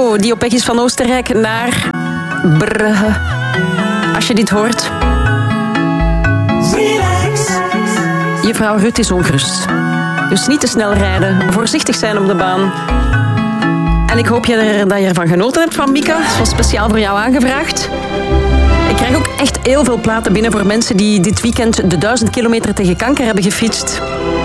auto die op weg is van Oostenrijk naar Brugge. Als je dit hoort. Juffrouw Rut is ongerust. Dus niet te snel rijden. Voorzichtig zijn op de baan. En ik hoop dat je ervan genoten hebt van Mika. Het was speciaal voor jou aangevraagd. Ik krijg ook echt heel veel platen binnen voor mensen die dit weekend de 1000 kilometer tegen kanker hebben gefietst.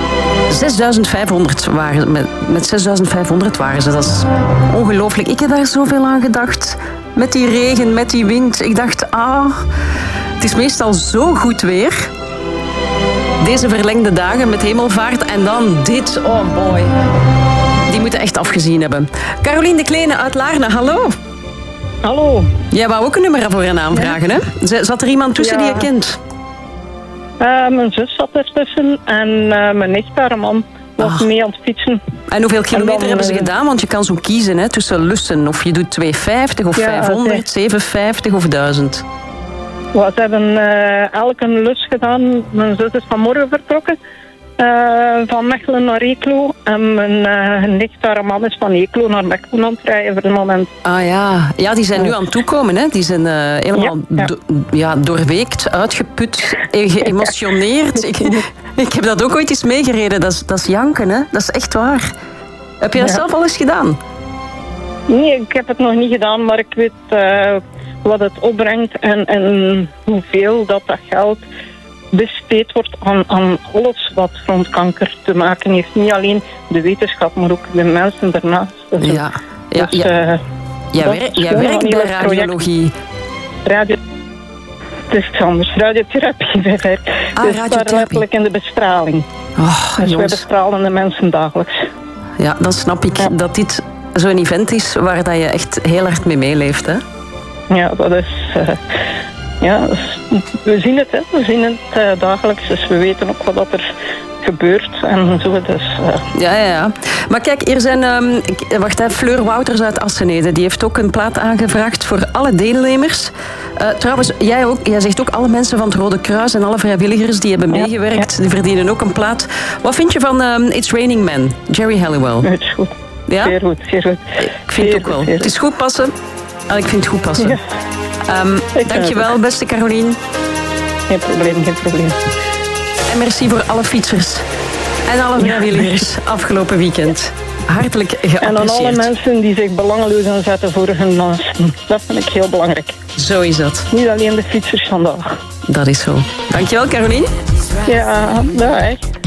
6500 waren met 6500 waren ze. Dat is ongelooflijk. Ik heb daar zoveel aan gedacht. Met die regen, met die wind. Ik dacht, het is meestal zo goed weer. Deze verlengde dagen met hemelvaart en dan dit. Oh boy. Die moeten echt afgezien hebben. Caroline de Kleene uit Laarne, hallo. Hallo. Jij wou ook een nummer voor hen aanvragen, hè? Zat er iemand tussen die je kent? Mijn zus zat ertussen en mijn nicht, haar man, was mee aan het fietsen. En hoeveel kilometer hebben ze gedaan? Want je kan zo kiezen hè, tussen lussen. Of je doet 250 of 500, 750 of 1000. Ze hebben elk een lus gedaan. Mijn zus is vanmorgen vertrokken. Van Mechelen naar Eeklo. En mijn nicht, haar man, is van Eeklo naar Mechelen aan het rijden voor het moment. Ah ja. Ja, die zijn nu aan het toekomen. Hè? Die zijn helemaal doorweekt, uitgeput, geëmotioneerd. Ik heb dat ook ooit eens meegereden. Dat is janken, hè? Dat is echt waar. Heb je dat zelf al eens gedaan? Nee, ik heb het nog niet gedaan, maar ik weet wat het opbrengt en hoeveel dat geld besteed wordt aan alles wat rond kanker te maken heeft. Niet alleen de wetenschap, maar ook de mensen daarnaast. Dus, jij werkt bij radiologie. Het is iets anders. Radiotherapie bij werk. Dus radiotherapie. Letterlijk in de bestraling. Dus wij bestralen de mensen dagelijks. Ja, dan snap ik dat dit zo'n event is waar dat je echt heel hard mee meeleeft, hè? Ja, dat is... we zien het, hè. We zien het dagelijks, dus we weten ook wat er gebeurt en zo. Dus, Ja. Maar kijk, hier zijn... Fleur Wouters uit Assenede, die heeft ook een plaat aangevraagd voor alle deelnemers. Trouwens, jij zegt ook alle mensen van het Rode Kruis en alle vrijwilligers die hebben meegewerkt, die verdienen ook een plaat. Wat vind je van It's Raining Men, Jerry Halliwell? Het is goed. Ja? Zeer goed. Ik vind het ook wel. Het is goed passen. Ik vind het goed passen. Ja. Dankjewel, beste Caroline. Geen probleem. En merci voor alle fietsers en alle vrijwilligers afgelopen weekend. Hartelijk geapprecieerd. En aan alle mensen die zich belangeloos aanzetten voor hun naasten. Dat vind ik heel belangrijk. Zo is dat. Niet alleen de fietsers vandaag. Dat is zo. Dankjewel, Caroline. Ja, dag.